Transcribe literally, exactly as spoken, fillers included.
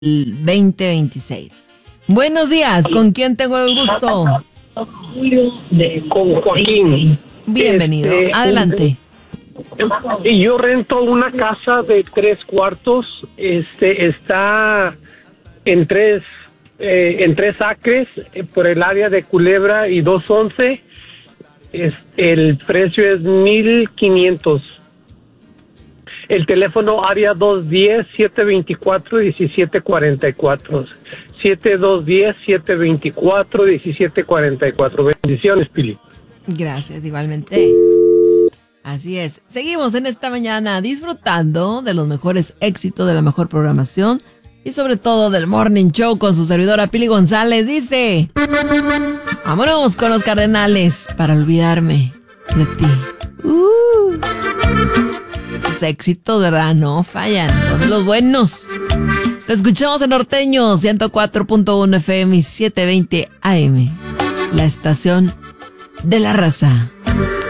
veinte veintiséis. Buenos días, ¿con quién tengo el gusto? De, con Joaquín. Bienvenido, Este, adelante. Y yo rento una casa de tres cuartos, este está en tres eh, en tres acres eh, por el área de Culebra y doscientos once. Es, el precio es mil quinientos. El teléfono área dos uno cero, siete dos cuatro, uno siete cuatro cuatro. siete dos uno cero, siete dos cuatro, uno siete cuatro cuatro. Bendiciones, Pili. Gracias, igualmente. Así es. Seguimos en esta mañana disfrutando de los mejores éxitos, de la mejor programación y sobre todo del Morning Show con su servidora Pili González. Dice: vámonos con los Cardenales para olvidarme de ti. Uh, sus éxitos, ¿verdad? No fallan, son los buenos. Lo escuchamos en Norteño ciento cuatro punto uno F M y setecientos veinte A M, la estación de la raza.